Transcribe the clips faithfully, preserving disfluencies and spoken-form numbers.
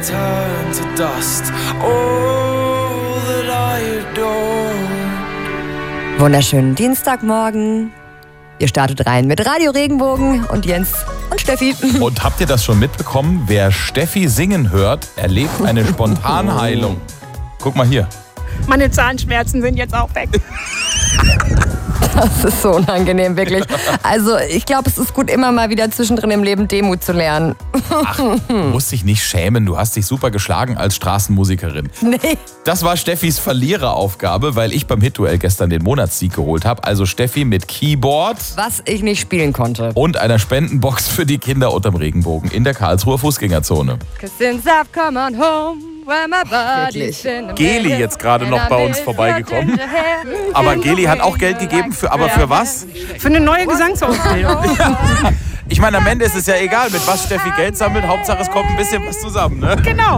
turn to dust. All that I adored. Wunderschönen Dienstagmorgen. Ihr startet rein mit Radio Regenbogen und Jens und Steffi. Und habt ihr das schon mitbekommen? Wer Steffi singen hört, erlebt eine Spontanheilung. Guck mal hier. Meine Zahnschmerzen sind jetzt auch weg. Das ist so unangenehm, wirklich. Also ich glaube, es ist gut, immer mal wieder zwischendrin im Leben Demut zu lernen. Ach, du musst dich nicht schämen. Du hast dich super geschlagen als Straßenmusikerin. Nee. Das war Steffis Verliereraufgabe, weil ich beim Hit-Duell gestern den Monatssieg geholt habe. Also Steffi mit Keyboard. Was ich nicht spielen konnte. Und einer Spendenbox für die Kinder unterm Regenbogen in der Karlsruher Fußgängerzone. Geli jetzt gerade noch bei uns vorbeigekommen. Aber Geli hat auch Geld gegeben, für, aber für was? Für eine neue Gesangsausbildung. Ich meine, am Ende ist es ja egal, mit was Steffi Geld sammelt. Hauptsache, es kommt ein bisschen was zusammen, ne? Genau.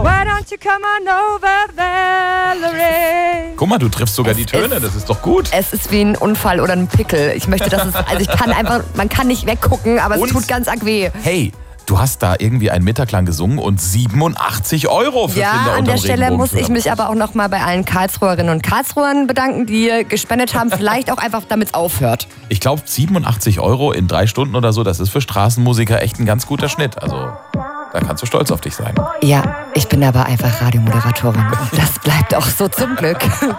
Guck mal, du triffst sogar die Töne, das ist doch gut. Es ist wie ein Unfall oder ein Pickel. Ich möchte, dass es, also ich kann einfach, man kann nicht weggucken, aber es Und? tut ganz arg weh. Hey, du hast da irgendwie einen Mittag lang gesungen und siebenundachtzig Euro für Ja, Kinder an unterm der Stelle Regenbogen muss ich für- mich aber auch noch mal bei allen Karlsruherinnen und Karlsruhern bedanken, die gespendet haben. Vielleicht auch einfach, damit es aufhört. Ich glaube, siebenundachtzig Euro in drei Stunden oder so, das ist für Straßenmusiker echt ein ganz guter Schnitt. Also, da kannst du stolz auf dich sein. Ja, ich bin aber einfach Radiomoderatorin. Das bleibt auch so zum Glück.